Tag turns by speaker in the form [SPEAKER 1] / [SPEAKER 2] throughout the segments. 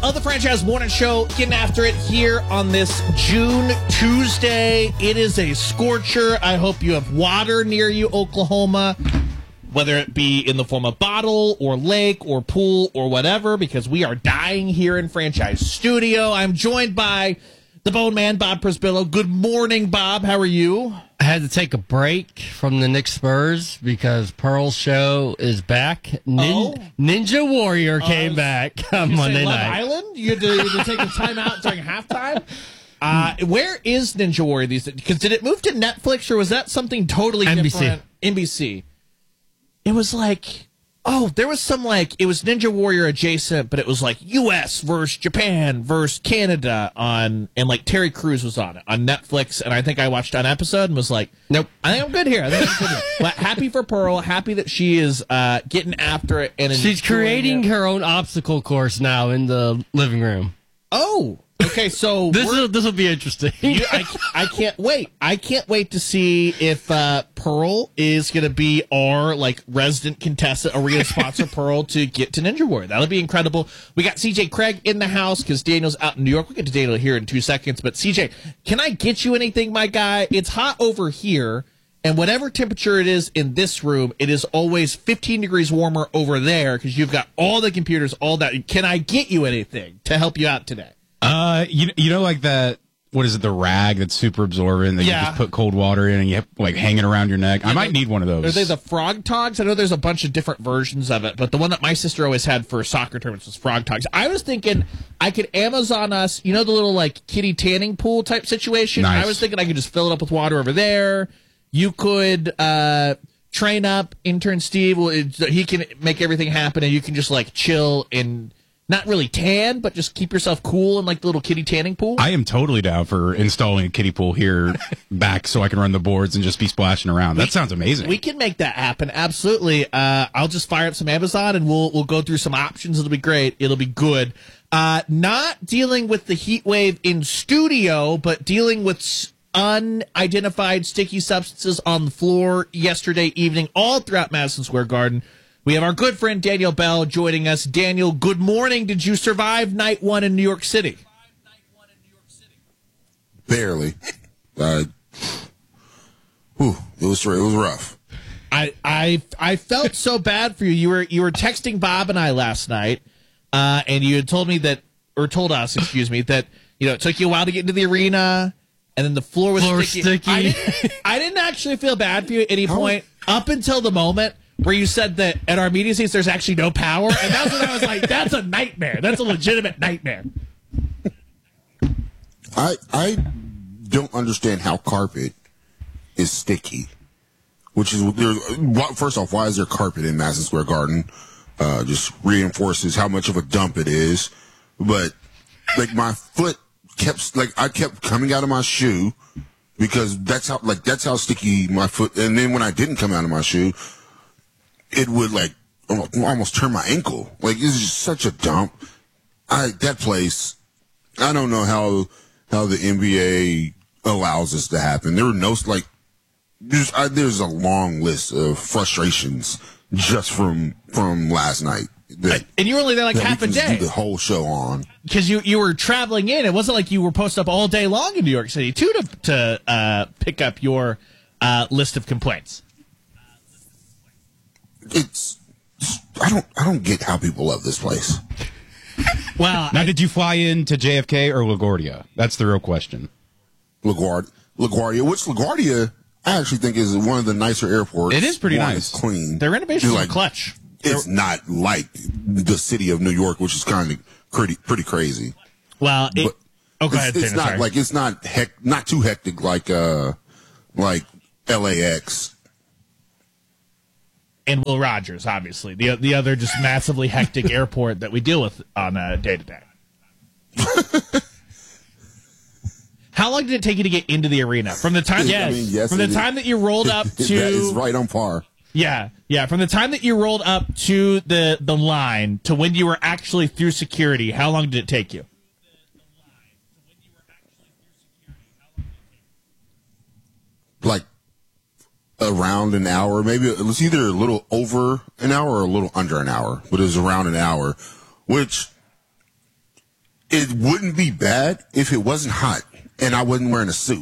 [SPEAKER 1] of the Franchise Morning Show, getting after it here on this June Tuesday. It is a scorcher. I hope you have water near you, Oklahoma, whether it be in the form of bottle or lake or pool or whatever, because we are dying here in Franchise Studio. I'm joined by the Bone Man, Bob Prisbillo. Good morning, Bob. How are you?
[SPEAKER 2] I had to take a break from the Knicks Spurs because Pearl's show is back. Ninja Warrior came back on Monday
[SPEAKER 1] Love
[SPEAKER 2] night.
[SPEAKER 1] Island? You had to take a time out during halftime? Where is Ninja Warrior these days? Because did it move to Netflix or was that something totally different? NBC. It was like, there was some it was Ninja Warrior adjacent, but it was like U.S. versus Japan versus Canada and Terry Crews was on it on Netflix, and I think I watched an episode and was like, nope, I think I'm good here. But happy for Pearl, happy that she is getting after it. And
[SPEAKER 2] she's creating her own obstacle course now in the living room.
[SPEAKER 1] Oh, okay, so
[SPEAKER 2] this will be interesting.
[SPEAKER 1] I can't wait. I can't wait to see if Pearl is going to be our resident contestant, arena sponsor Pearl to get to Ninja Warrior. That'll be incredible. We got CJ Craig in the house because Daniel's out in New York. We'll get to Daniel here in 2 seconds. But CJ, can I get you anything, my guy? It's hot over here, and whatever temperature it is in this room, it is always 15 degrees warmer over there because you've got all the computers, all that. Can I get you anything to help you out today?
[SPEAKER 3] You know, like that, what is it, the rag that's super absorbent that you just put cold water in and you have hanging around your neck? I might need one of those.
[SPEAKER 1] Are they the Frog Togs? I know there's a bunch of different versions of it, but the one that my sister always had for soccer tournaments was Frog Togs. I was thinking I could Amazon us, the little kitty tanning pool type situation.
[SPEAKER 3] Nice.
[SPEAKER 1] I was thinking I could just fill it up with water over there. You could train up intern Steve. He can make everything happen, and you can just chill and not really tan, but just keep yourself cool in the little kitty tanning pool.
[SPEAKER 3] I am totally down for installing a kiddie pool here back so I can run the boards and just be splashing around. That sounds amazing.
[SPEAKER 1] We can make that happen. Absolutely. I'll just fire up some Amazon and we'll go through some options. It'll be great. It'll be good. Not dealing with the heat wave in studio, but dealing with unidentified sticky substances on the floor yesterday evening all throughout Madison Square Garden. We have our good friend Daniel Bell joining us. Daniel, good morning. Did you survive night one in New York City?
[SPEAKER 4] Barely. It was rough.
[SPEAKER 1] I felt so bad for you. You were texting Bob and I last night, and you had told us, that it took you a while to get into the arena, and then the floor was sticky. I didn't actually feel bad for you at any point up until the moment where you said that at our meeting seats there's actually no power, and that's when I was like, that's a nightmare. That's a legitimate nightmare.
[SPEAKER 4] I don't understand how carpet is sticky. First off, why is there carpet in Madison Square Garden? Just reinforces how much of a dump it is. But my foot I kept coming out of my shoe because that's how sticky my foot. And then when I didn't come out of my shoe, it would almost turn my ankle. It's just such a dump. That place, I don't know how the NBA allows this to happen. There were there's a long list of frustrations just from last night.
[SPEAKER 1] And you were only there half a day.
[SPEAKER 4] Do the whole show on
[SPEAKER 1] because you were traveling in. It wasn't like you were posted up all day long in New York City too to pick up your list of complaints.
[SPEAKER 4] I don't get how people love this place.
[SPEAKER 1] Well,
[SPEAKER 3] now, did you fly into JFK or LaGuardia? That's the real question.
[SPEAKER 4] LaGuardia, which LaGuardia I actually think is one of the nicer airports.
[SPEAKER 3] It is pretty nice.
[SPEAKER 4] It's clean.
[SPEAKER 1] Their renovations are clutch.
[SPEAKER 4] It's not like the city of New York, which is kind of pretty crazy.
[SPEAKER 1] Well, go ahead.
[SPEAKER 4] It's not it's not too hectic like LAX.
[SPEAKER 1] And Will Rogers, obviously, the other just massively hectic airport that we deal with on a day-to-day. How long did it take you to get into the arena? From the time, from the time that you rolled up to,
[SPEAKER 4] that is right on par.
[SPEAKER 1] Yeah. From the time that you rolled up to the line to when you were actually through security, how long did it take you?
[SPEAKER 4] Around an hour, maybe it was either a little over an hour or a little under an hour, but it was around an hour, which it wouldn't be bad if it wasn't hot and I wasn't wearing a suit.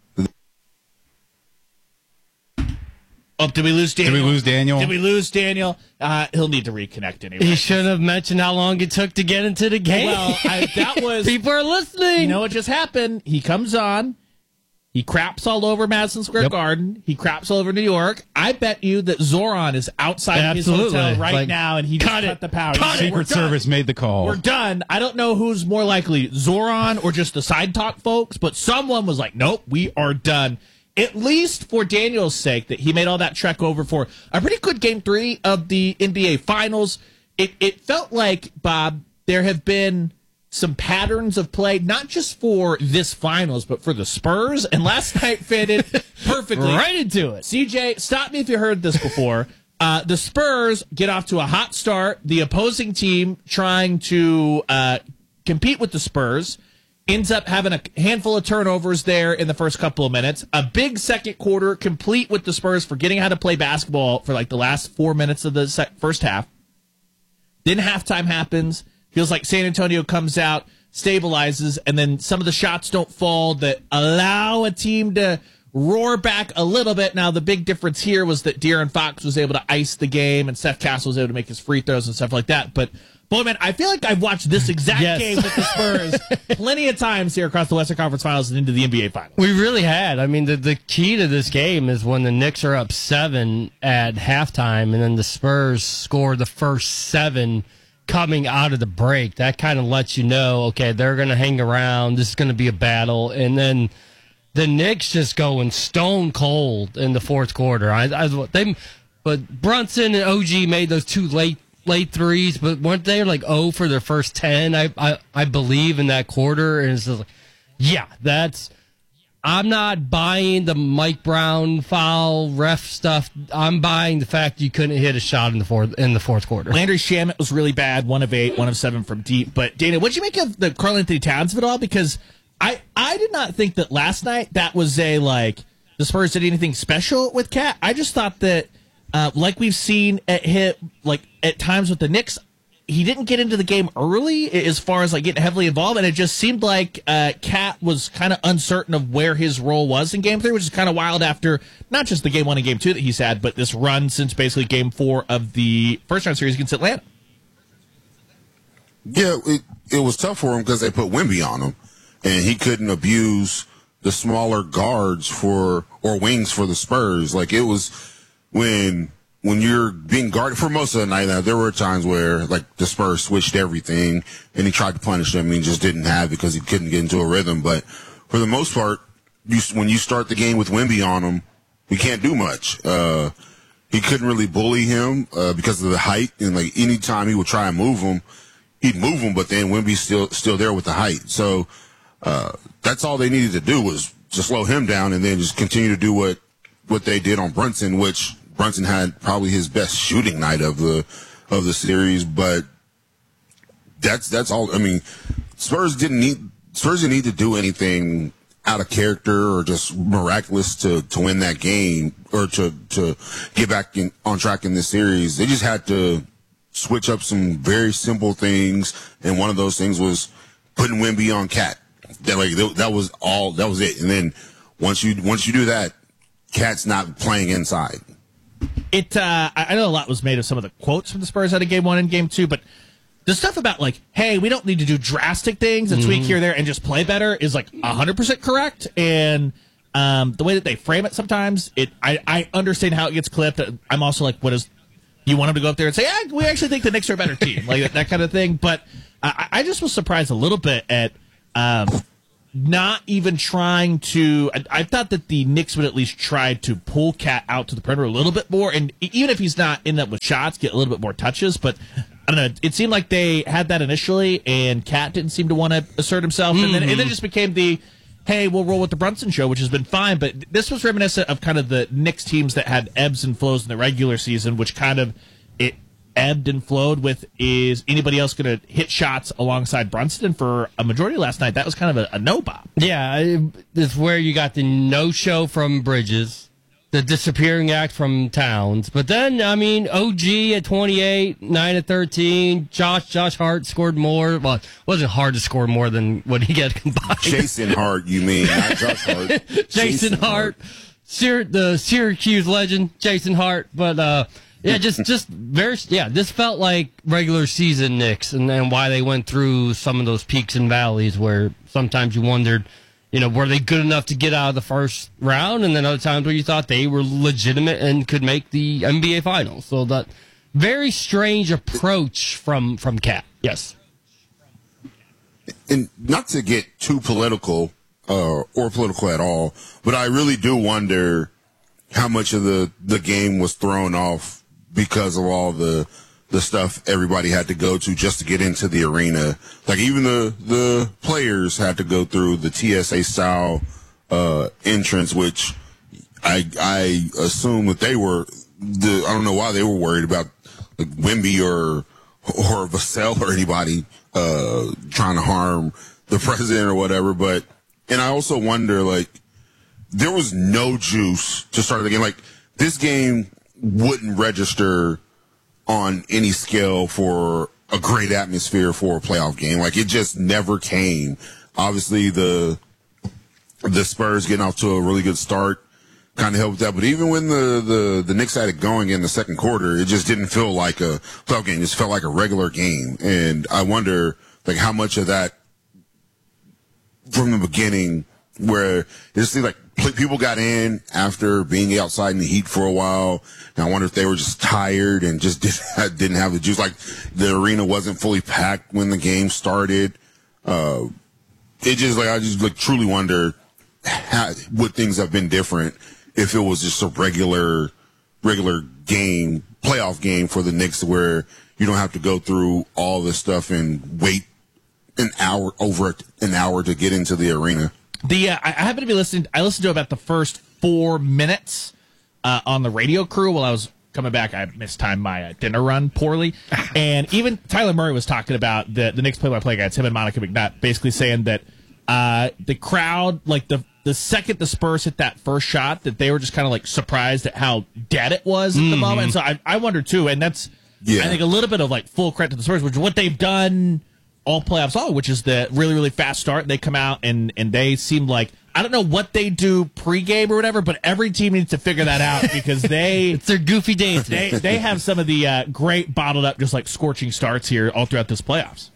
[SPEAKER 1] Oh, did we lose Daniel?
[SPEAKER 3] Did we lose Daniel?
[SPEAKER 1] Did we lose Daniel? He'll need to reconnect anyway.
[SPEAKER 2] He should have mentioned how long it took to get into the game.
[SPEAKER 1] Well, that was...
[SPEAKER 2] People are listening.
[SPEAKER 1] You know what just happened? He comes on. He craps all over Madison Square Garden. He craps all over New York. I bet you that Zoran is outside his hotel right now, and he just cut the power.
[SPEAKER 3] Secret Service made the call.
[SPEAKER 1] We're done. I don't know who's more likely, Zoran or just the side talk folks, but someone was like, nope, we are done. At least for Daniel's sake, that he made all that trek over for a pretty good Game 3 of the NBA Finals. It felt like, Bob, there have been some patterns of play, not just for this Finals, but for the Spurs. And last night fitted perfectly.
[SPEAKER 2] Right into it.
[SPEAKER 1] CJ, stop me if you heard this before. The Spurs get off to a hot start. The opposing team trying to compete with the Spurs ends up having a handful of turnovers there in the first couple of minutes. A big second quarter, complete with the Spurs forgetting how to play basketball for like the last 4 minutes of the first half. Then halftime happens. Feels like San Antonio comes out, stabilizes, and then some of the shots don't fall that allow a team to roar back a little bit. Now, the big difference here was that De'Aaron Fox was able to ice the game, and Steph Castle was able to make his free throws and stuff like that. But, boy, man, I feel like I've watched this exact game with the Spurs plenty of times here across the Western Conference Finals and into the NBA Finals.
[SPEAKER 2] We really had. I mean, the key to this game is when the Knicks are up 7 at halftime, and then the Spurs score the first 7 coming out of the break. That kind of lets you know, okay, they're going to hang around. This is going to be a battle. And then the Knicks just going stone cold in the fourth quarter. But Brunson and OG made those 2 late threes, but weren't they like 0 for their first 10? I believe in that quarter. And it's just like, yeah, I'm not buying the Mike Brown foul ref stuff. I'm buying the fact you couldn't hit a shot in the fourth quarter.
[SPEAKER 1] Landry Shamet was really bad, 1 of 8, 1 of 7 from deep. But Dana, what'd you make of the Karl-Anthony Towns of it all? Because I did not think that last night that was the Spurs did anything special with Cat. I just thought that like we've seen at times with the Knicks, he didn't get into the game early as far as like getting heavily involved, and it just seemed like Cat was kind of uncertain of where his role was in Game 3, which is kind of wild after not just the Game 1 and Game 2 that he's had, but this run since basically Game 4 of the first round series against Atlanta.
[SPEAKER 4] Yeah, it was tough for him because they put Wemby on him, and he couldn't abuse the smaller guards or wings for the Spurs. Like, it was when you're being guarded for most of the night. Now, there were times where like the Spurs switched everything and he tried to punish them and he just didn't have it because he couldn't get into a rhythm. But for the most part, when you start the game with Wemby on him, he can't do much. He couldn't really bully him because of the height, and like any time he would try and move him, he'd move him, but then Wemby's still there with the height. So that's all they needed to do was to slow him down and then just continue to do what they did on Brunson, which Brunson had probably his best shooting night of the series, but that's all. I mean, Spurs didn't need to do anything out of character or just miraculous to win that game or to get back on track in this series. They just had to switch up some very simple things, and one of those things was putting Wemby on Cat. That was all. That was it. And then once you do that, Cat's not playing inside.
[SPEAKER 1] I know a lot was made of some of the quotes from the Spurs out of Game 1 and Game 2, but the stuff about like, hey, we don't need to do drastic things and tweak here or there and just play better is like 100% correct. And the way that they frame it sometimes, I understand how it gets clipped. I'm also like, you want them to go up there and say, yeah, we actually think the Knicks are a better team, like that kind of thing. But I just was surprised a little bit at not even trying to. I thought that the Knicks would at least try to pull Cat out to the perimeter a little bit more, and even if he's not in that with shots, get a little bit more touches. But I don't know. It seemed like they had that initially, and Cat didn't seem to want to assert himself, and then it just became the, hey, we'll roll with the Brunson show, which has been fine. But this was reminiscent of kind of the Knicks teams that had ebbs and flows in the regular season, which kind of it ebbed and flowed with, is anybody else going to hit shots alongside Brunson? And for a majority last night, that was kind of a no-bop.
[SPEAKER 2] Yeah, it's where you got the no-show from Bridges. the disappearing act from Towns. But then, I mean, OG at 28, 9 at 13. Josh Hart scored more. Well, it wasn't hard to score more than what he got combined.
[SPEAKER 4] Jason Hart, you mean, not Josh Hart.
[SPEAKER 2] Jason Hart. The Syracuse legend, Jason Hart. But, this felt like regular season Knicks and why they went through some of those peaks and valleys where sometimes you wondered, were they good enough to get out of the first round? And then other times where you thought they were legitimate and could make the NBA Finals. So that very strange approach from Cat. Yes.
[SPEAKER 4] And not to get too political or political at all, but I really do wonder how much of the game was thrown off because of all the stuff everybody had to go to just to get into the arena. Like even the players had to go through the TSA style entrance, which I assume that they were I don't know why they were worried about like Wemby or Vassell or anybody trying to harm the president or whatever. And I also wonder, like, there was no juice to start the game. Like, this game wouldn't register on any scale for a great atmosphere for a playoff game. Like, it just never came. Obviously, the Spurs getting off to a really good start kind of helped that. But even when the Knicks had it going in the second quarter, it just didn't feel like a playoff game. It just felt like a regular game. And I wonder, like, how much of that from the beginning where it just seemed like people got in after being outside in the heat for a while. And I wonder if they were just tired and just didn't have the juice. Like the arena wasn't fully packed when the game started. I just truly wonder would things have been different if it was just a regular game, playoff game for the Knicks where you don't have to go through all this stuff and wait over an hour to get into the arena.
[SPEAKER 1] I happen to be listening. I listened to about the first 4 minutes on the radio crew while I was coming back. I mistimed my dinner run poorly, and even Tyler Murray was talking about the Knicks play-by-play guy. It's him and Monica McNutt, basically saying that the crowd, like the second the Spurs hit that first shot, that they were just kind of like surprised at how dead it was at the moment. So I wonder too, and that's I think a little bit of like full credit to the Spurs, which is what they've done all playoffs long, which is the really, really fast start. They come out and they seem like, I don't know what they do pregame or whatever, but every team needs to figure that out because it's
[SPEAKER 2] their goofy days.
[SPEAKER 1] They have some of the great bottled up, just like scorching starts here all throughout this playoffs.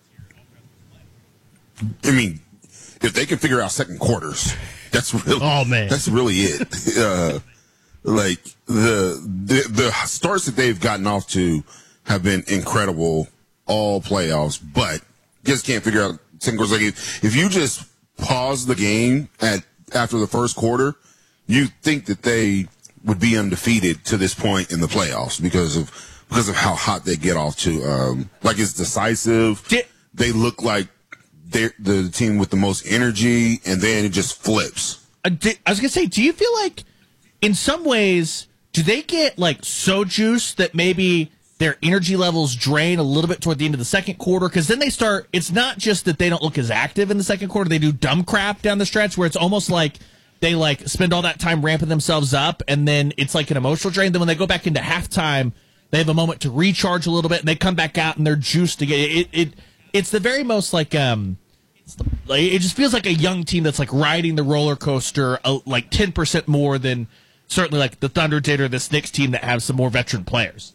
[SPEAKER 4] I mean, if they can figure out second quarters, that's really, that's really it. Like the starts that they've gotten off to have been incredible all playoffs, but just can't figure out second quarters. Like if you just pause the game after the first quarter, you think that they would be undefeated to this point in the playoffs because of how hot they get off to. Like it's decisive. They look like they're the team with the most energy, and then it just flips.
[SPEAKER 1] I was gonna say, do you feel like in some ways do they get like so juiced that maybe their energy levels drain a little bit toward the end of the second quarter? Because then they start, it's not just that they don't look as active in the second quarter, they do dumb crap down the stretch where it's almost like they like spend all that time ramping themselves up and then it's like an emotional drain. Then when they go back into halftime, they have a moment to recharge a little bit and they come back out and they're juiced again. It's the very most like it just feels like a young team that's like riding the roller coaster like 10% more than certainly like the Thunder did or this Knicks team that have some more veteran players.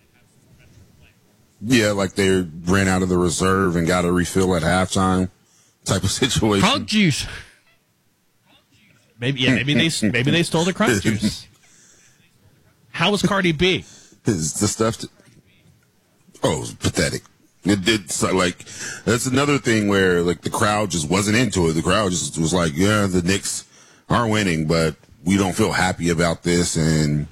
[SPEAKER 4] Yeah, like they ran out of the reserve and got a refill at halftime type of situation.
[SPEAKER 2] Crunk juice.
[SPEAKER 1] Maybe they stole the crunk juice. How was Cardi B?
[SPEAKER 4] Is the stuff? It was pathetic. It's like that's another thing where like the crowd just wasn't into it. The crowd just was like, yeah, the Knicks are winning, but we don't feel happy about this, and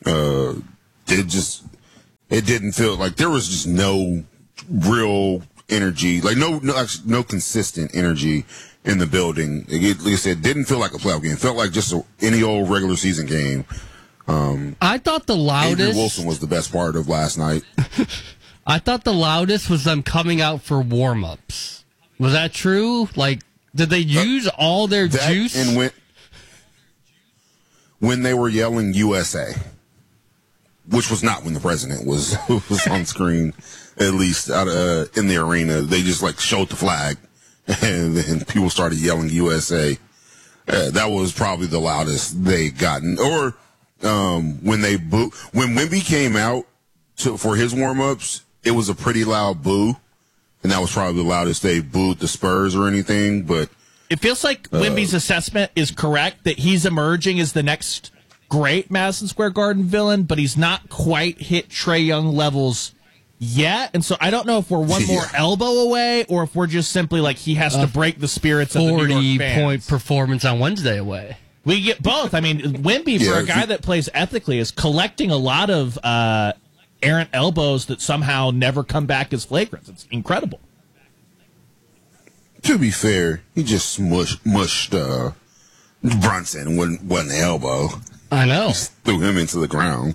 [SPEAKER 4] it didn't feel like there was just no real energy, like no consistent energy in the building. Like I said, it didn't feel like a playoff game. It felt like just any old regular season game.
[SPEAKER 2] I thought the loudest.
[SPEAKER 4] Adrian Wilson was the best part of last night.
[SPEAKER 2] I thought the loudest was them coming out for warm-ups. Was that true? Like, did they use all their juice?
[SPEAKER 4] And when they were yelling USA, which was not when the president was on screen, at least in the arena. They just like showed the flag, and then people started yelling USA. That was probably the loudest they gotten. Or when Wemby came out for his warm-ups, it was a pretty loud boo, and that was probably the loudest they booed the Spurs or anything. But
[SPEAKER 1] it feels like Wemby's assessment is correct, that he's emerging as the next great Madison Square Garden villain, but he's not quite hit Trae Young levels yet. And so I don't know if we're one more elbow away or if we're just simply like he has to break the spirits of the New York fans.
[SPEAKER 2] 40-point performance on Wednesday away.
[SPEAKER 1] We get both. I mean, Wemby, for a guy that plays ethically, is collecting a lot of errant elbows that somehow never come back as flagrants. It's incredible.
[SPEAKER 4] To be fair, he just mushed Brunson with one elbow.
[SPEAKER 2] I know.
[SPEAKER 4] Just threw him into the ground.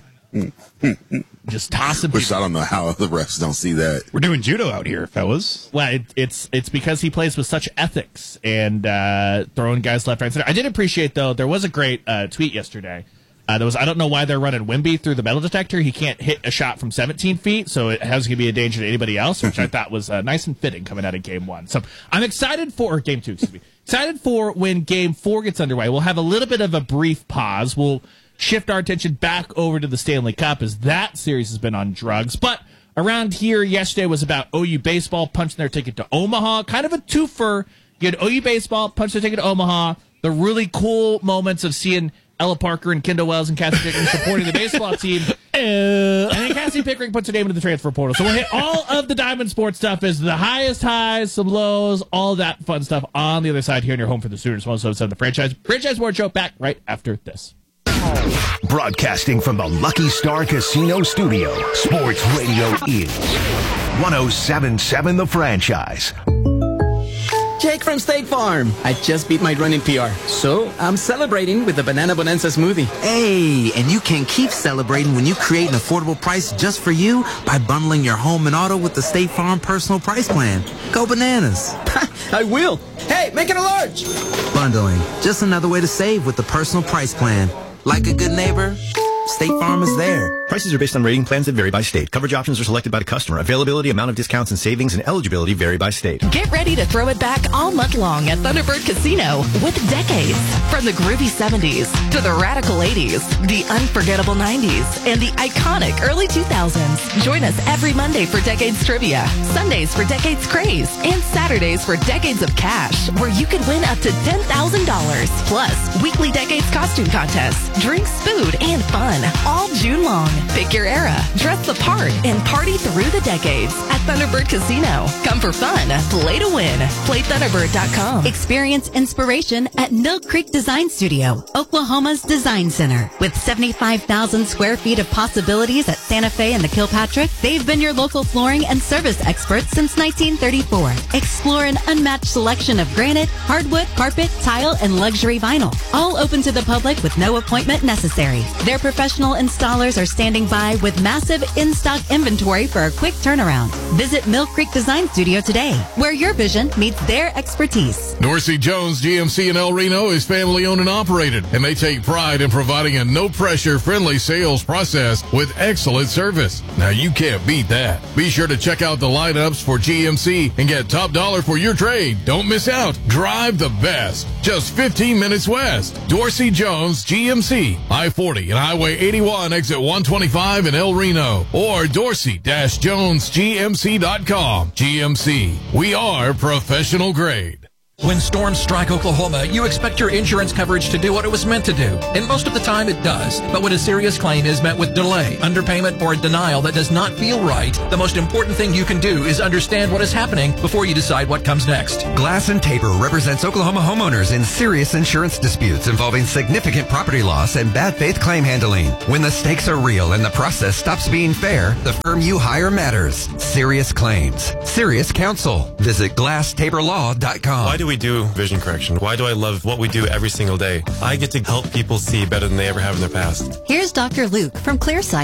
[SPEAKER 1] Just tossing
[SPEAKER 4] Which
[SPEAKER 1] people.
[SPEAKER 4] I don't know how the refs don't see that.
[SPEAKER 3] We're doing judo out here, fellas.
[SPEAKER 1] Well, it's because he plays with such ethics and throwing guys left, right, center. I did appreciate, though, there was a great tweet yesterday. I don't know why they're running Wemby through the metal detector. He can't hit a shot from 17 feet, so it has to be a danger to anybody else, which I thought was nice and fitting coming out of Game 1. So I'm excited for Game 2, excuse me. Excited for when Game 4 gets underway. We'll have a little bit of a brief pause. We'll shift our attention back over to the Stanley Cup as that series has been on drugs. But around here yesterday was about OU baseball punching their ticket to Omaha. Kind of a twofer. You had OU baseball punch their ticket to Omaha. The really cool moments of seeing Ella Parker and Kendall Wells and Cassie Pickering supporting the baseball team. And then Cassie Pickering puts her name into the transfer portal. So we'll hit all of the Diamond Sports stuff as the highest highs, some lows, all that fun stuff on the other side here in your home for the Sooners. 107 the Franchise Board Show, back right after this.
[SPEAKER 5] Broadcasting from the Lucky Star Casino Studio, Sports Radio is 107.7 The Franchise.
[SPEAKER 6] Jake from State Farm. I just beat my running PR, so I'm celebrating with the Banana Bonanza smoothie.
[SPEAKER 7] Hey, and you can keep celebrating when you create an affordable price just for you by bundling your home and auto with the State Farm Personal Price Plan. Go bananas.
[SPEAKER 6] I will. Hey, make it a large.
[SPEAKER 7] Bundling, just another way to save with the Personal Price Plan. Like a good neighbor, State Farm is there.
[SPEAKER 8] Prices are based on rating plans that vary by state. Coverage options are selected by the customer. Availability, amount of discounts and savings, and eligibility vary by state.
[SPEAKER 9] Get ready to throw it back all month long at Thunderbird Casino with decades. From the groovy 70s to the radical 80s, the unforgettable 90s, and the iconic early 2000s. Join us every Monday for Decades Trivia, Sundays for Decades Craze, and Saturdays for Decades of Cash, where you could win up to $10,000. Plus, weekly Decades costume contests, drinks, food, and fun, all June long. Pick your era, dress the part, and party through the decades at Thunderbird Casino. Come for fun, play to win. PlayThunderbird.com.
[SPEAKER 10] Experience inspiration at Mill Creek Design Studio, Oklahoma's design center. With 75,000 square feet of possibilities at Santa Fe and the Kilpatrick, they've been your local flooring and service experts since 1934. Explore an unmatched selection of granite, hardwood, carpet, tile, and luxury vinyl. All open to the public with no appointment necessary. Their professional installers are standing by with massive in-stock inventory for a quick turnaround. Visit Mill Creek Design Studio today, where your vision meets their expertise.
[SPEAKER 11] Dorsey Jones GMC in El Reno is family owned and operated, and they take pride in providing a no-pressure, friendly sales process with excellent service. Now, you can't beat that. Be sure to check out the lineups for GMC and get top dollar for your trade. Don't miss out. Drive the best. Just 15 minutes west. Dorsey Jones GMC, I-40 and Highway 81, exit 125 in El Reno, or dorsey-jonesgmc.com. GMC, we are professional grade.
[SPEAKER 12] When storms strike Oklahoma, you expect your insurance coverage to do what it was meant to do. And most of the time it does. But when a serious claim is met with delay, underpayment, or a denial that does not feel right, the most important thing you can do is understand what is happening before you decide what comes next.
[SPEAKER 13] Glass & Tabor represents Oklahoma homeowners in serious insurance disputes involving significant property loss and bad faith claim handling. When the stakes are real and the process stops being fair, the firm you hire matters. Serious claims. Serious counsel. Visit GlassTaborLaw.com.
[SPEAKER 14] Why do we do vision correction? Why do I love what we do every single day? I get to help people see better than they ever have in their past.
[SPEAKER 10] Here's Dr. Luke from ClearSight.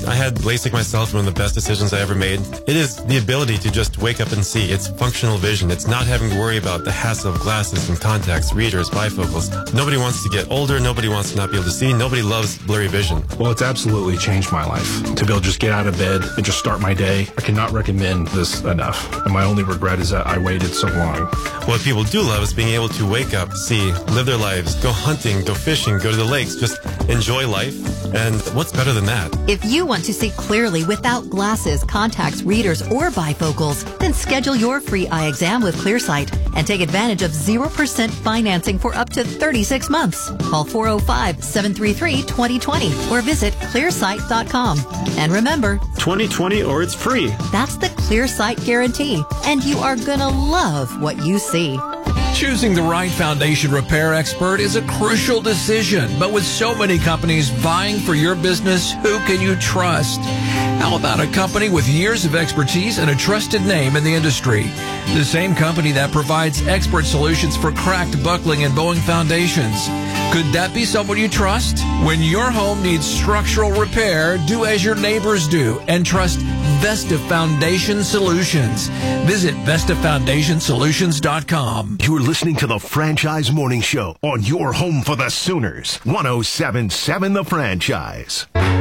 [SPEAKER 14] I had LASIK myself, one of the best decisions I ever made. It is the ability to just wake up and see. It's functional vision. It's not having to worry about the hassle of glasses and contacts, readers, bifocals. Nobody wants to get older. Nobody wants to not be able to see. Nobody loves blurry vision.
[SPEAKER 15] Well, it's absolutely changed my life. To be able to just get out of bed and just start my day, I cannot recommend this enough. And my only regret is that I waited so long.
[SPEAKER 14] What people do love is being able to wake up, see, live their lives, go hunting, go fishing, go to the lakes, just enjoy life. And what's better than that?
[SPEAKER 10] If you want to see clearly without glasses, contacts, readers, or bifocals, then schedule your free eye exam with ClearSight and take advantage of 0% financing for up to 36 months. Call 405-733-2020 or visit clearsight.com. And remember,
[SPEAKER 16] 2020 or it's free.
[SPEAKER 10] That's the ClearSight guarantee, and you are gonna love what you see.
[SPEAKER 12] Choosing the right foundation repair expert is a crucial decision, but with so many companies vying for your business, who can you trust? How about a company with years of expertise and a trusted name in the industry? The same company that provides expert solutions for cracked, buckling, and bowing foundations. Could that be someone you trust? When your home needs structural repair, do as your neighbors do and trust Vesta Foundation Solutions. Visit VestaFoundationSolutions.com.
[SPEAKER 5] You're listening to the Franchise Morning Show on your home for the Sooners. 107.7 The Franchise.